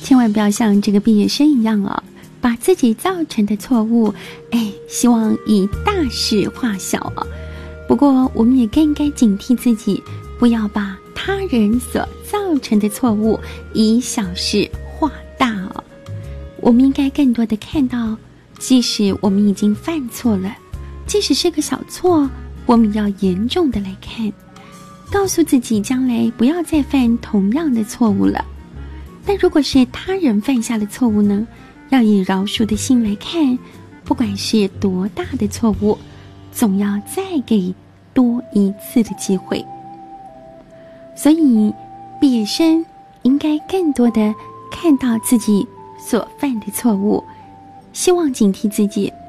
千万不要像这个毕业生一样把自己造成的错误希望以大事化小不过我们也更应该警惕自己，不要把他人所造成的错误以小事化大我们应该更多的看到，即使我们已经犯错了，即使是个小错，我们要严重的来看，告诉自己将来不要再犯同样的错误了。但如果是他人犯下的错误呢，要以饶恕的心来看，不管是多大的错误，总要再给多一次的机会。所以毕业生应该更多的看到自己所犯的错误，希望警惕自己